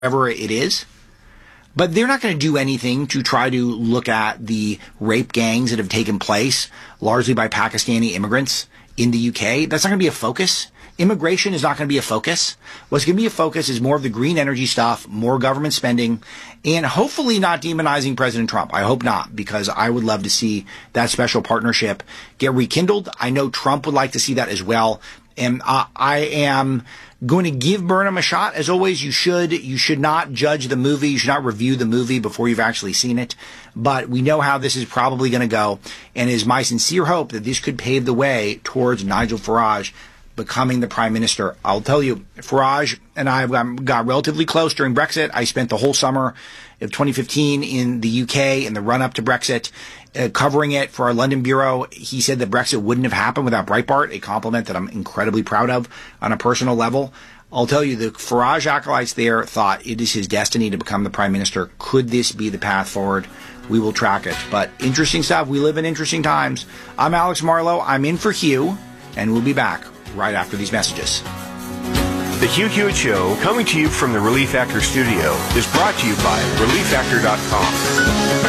whatever it is. But they're not going to do anything to try to look at the rape gangs that have taken place, largely by Pakistani immigrants in the UK. That's not going to be a focus. Immigration is not going to be a focus. What's going to be a focus is more of the green energy stuff, more government spending, and hopefully not demonizing President Trump. I hope not, because I would love to see that special partnership get rekindled. I know Trump would like to see that as well. And I am going to give Burnham a shot. As always, you should. You should not judge the movie. You should not review the movie before you've actually seen it. But we know how this is probably going to go. And it is my sincere hope that this could pave the way towards Nigel Farage becoming the prime minister. I'll tell you, Farage and I got relatively close during Brexit. I spent the whole summer of 2015 in the UK in the run-up to Brexit, covering it for our London bureau. He said that Brexit wouldn't have happened without Breitbart, a compliment that I'm incredibly proud of on a personal level. I'll tell you, the Farage acolytes there thought it is his destiny to become the prime minister. Could this be the path forward? We will track it. But interesting stuff. We live in interesting times. I'm Alex Marlow. I'm in for Hugh, and we'll be back right after these messages. The Hugh Hewitt Show, coming to you from the Relief Factor studio, is brought to you by ReliefFactor.com.